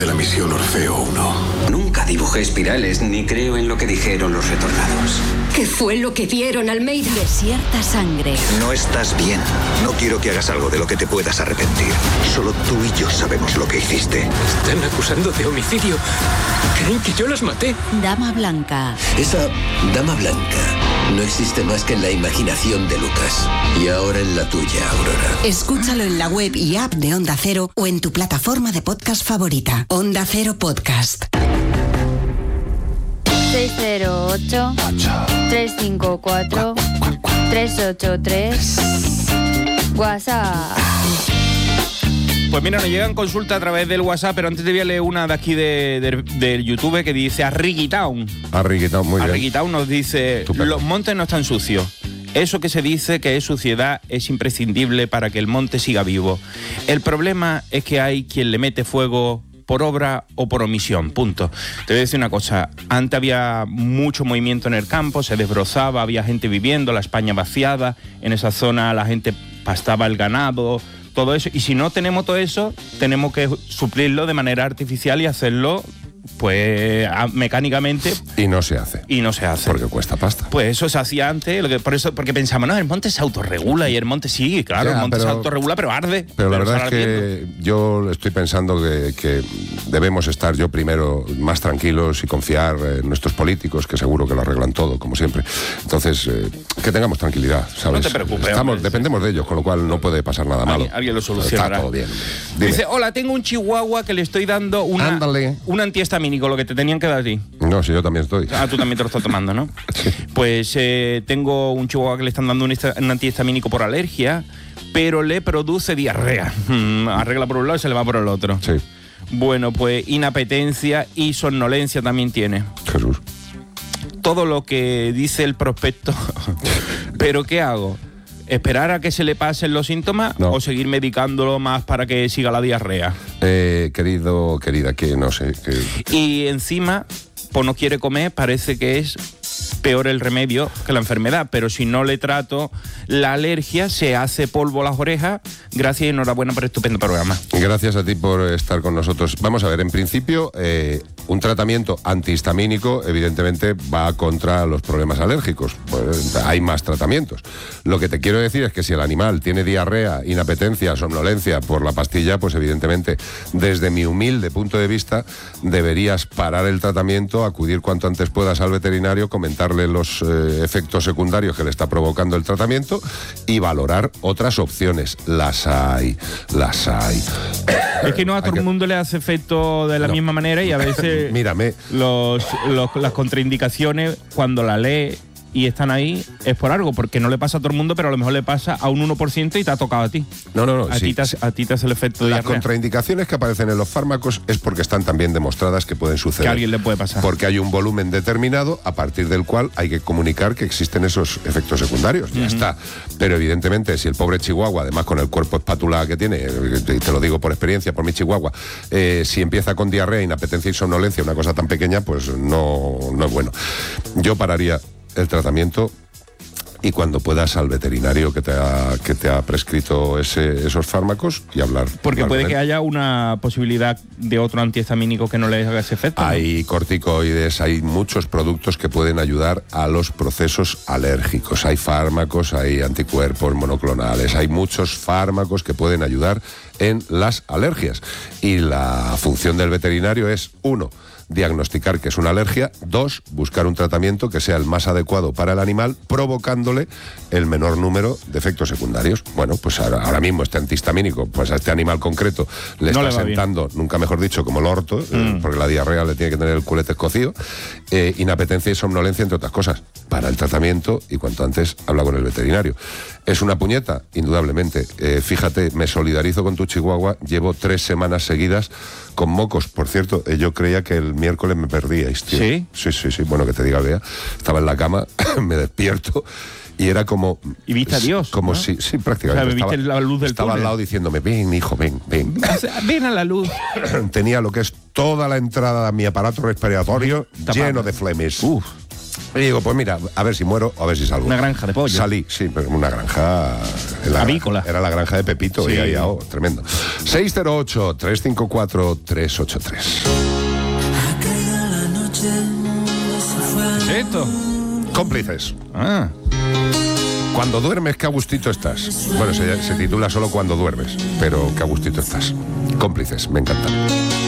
De la misión Orfeo 1. Nunca dibujé espirales ni creo en lo que dijeron los retornados. ¿Qué fue lo que vieron, Almeida? Desierta sangre. No estás bien. No quiero que hagas algo de lo que te puedas arrepentir. Solo tú y yo sabemos lo que hiciste. Están acusando de homicidio. Creen que yo los maté. Dama Blanca. Esa Dama Blanca no existe más que en la imaginación de Lucas. Y ahora en la tuya, Aurora. Escúchalo en la web y app de Onda Cero o en tu plataforma de podcast favorita. Onda Cero Podcast. 608-354-383. WhatsApp. Pues mira, nos llegan consultas a través del WhatsApp, pero antes te voy a leer una de aquí de YouTube que dice Arriguitown. Arriguitown, muy bien. Arriguitown nos dice, estupendo. Los montes no están sucios. Eso que se dice que es suciedad es imprescindible para que el monte siga vivo. El problema es que hay quien le mete fuego por obra o por omisión, punto. Te voy a decir una cosa, antes había mucho movimiento en el campo, se desbrozaba, había gente viviendo, la España vaciada, en esa zona la gente pastaba el ganado, todo eso, y si no tenemos todo eso, tenemos que suplirlo de manera artificial y hacerlo pues mecánicamente. Y no se hace. Porque cuesta pasta. Pues eso se hacía antes, porque pensamos, no, el monte se autorregula, y el monte sí, claro, el monte se autorregula, pero arde. Pero la verdad es que yo estoy pensando que debemos estar primero más tranquilos y confiar en nuestros políticos, que seguro que lo arreglan todo, como siempre. Entonces, que tengamos tranquilidad, ¿sabes? No te preocupes. Dependemos de ellos, con lo cual no puede pasar nada malo. Alguien lo solucionará. Está todo bien. Dice, hola, tengo un chihuahua que le estoy dando un antihistamínico, lo que te tenían que dar a ti. No, si yo también estoy. Ah, tú también te lo estás tomando, ¿no? Sí. Pues tengo un chihuahua que le están dando un antihistamínico por alergia, pero le produce diarrea. Arregla por un lado y se le va por el otro. Sí. Bueno, pues inapetencia y somnolencia también tiene. Jesús. Todo lo que dice el prospecto. ¿Pero qué hago? ¿Esperar a que se le pasen los síntomas o seguir medicándolo más para que siga la diarrea? Querida, que no sé. Y encima, pues no quiere comer, parece que es peor el remedio que la enfermedad, pero si no le trato la alergia, se hace polvo las orejas. Gracias y enhorabuena por el estupendo programa. Gracias a ti por estar con nosotros. Vamos a ver, en principio, un tratamiento antihistamínico evidentemente va contra los problemas alérgicos. Pues, hay más tratamientos. Lo que te quiero decir es que si el animal tiene diarrea, inapetencia, somnolencia por la pastilla, pues evidentemente, desde mi humilde punto de vista, deberías parar el tratamiento, acudir cuanto antes puedas al veterinario, comentarle los efectos secundarios que le está provocando el tratamiento y valorar otras opciones. Las hay. Es que no a todo el mundo le hace efecto de la misma manera, y a veces mírame, las contraindicaciones, cuando la lee y están ahí, es por algo, porque no le pasa a todo el mundo, pero a lo mejor le pasa a un 1% y te ha tocado a ti. No. A ti te hace el efecto de las diarrea. contraindicaciones que aparecen en los fármacos es porque están también demostradas que pueden suceder. Que a alguien le puede pasar. Porque hay un volumen determinado a partir del cual hay que comunicar que existen esos efectos secundarios. Ya está. Pero evidentemente, si el pobre chihuahua, además con el cuerpo espátula que tiene, y te lo digo por experiencia, por mi chihuahua, si empieza con diarrea, inapetencia y somnolencia, una cosa tan pequeña, pues no es bueno. Yo pararía el tratamiento y cuando puedas al veterinario que te ha prescrito esos fármacos y hablar. Porque puede que haya una posibilidad de otro antihistamínico que no le haga ese efecto. Hay corticoides, hay muchos productos que pueden ayudar a los procesos alérgicos. Hay fármacos, hay anticuerpos monoclonales, hay muchos fármacos que pueden ayudar en las alergias. Y la función del veterinario es, 1, diagnosticar que es una alergia, 2, buscar un tratamiento que sea el más adecuado para el animal, provocándole el menor número de efectos secundarios. Bueno, pues ahora mismo este antihistamínico, pues a este animal concreto le está sentando, nunca mejor dicho, como el orto, porque la diarrea le tiene que tener el culete escocido, inapetencia y somnolencia, entre otras cosas. Para el tratamiento y cuanto antes habla con el veterinario. ¿Es una puñeta? Indudablemente. Fíjate, me solidarizo con tu chihuahua, llevo 3 semanas seguidas con mocos. Por cierto, yo creía que el miércoles me perdíais, tío. ¿Sí? Sí. Bueno, que te diga, Bea. Estaba en la cama, me despierto y era como... ¿Y viste a Dios? Como ¿no? Sí, prácticamente. O sea, viste la luz del Estaba al lado diciéndome, ven, hijo, ven. Ven a la luz. Tenía lo que es toda la entrada de mi aparato respiratorio lleno de flemes. Y digo, pues mira, a ver si muero o a ver si salgo. Una granja de pollo. Salí, sí, pero una granja... Avícola. Era la granja de Pepito, sí. Y ahí, tremendo. 608-354-383. ¿Qué es esto? Cómplices. Ah. Cuando duermes, qué a gustito estás. Bueno, se titula solo Cuando duermes, pero qué a gustito estás. Cómplices, me encanta.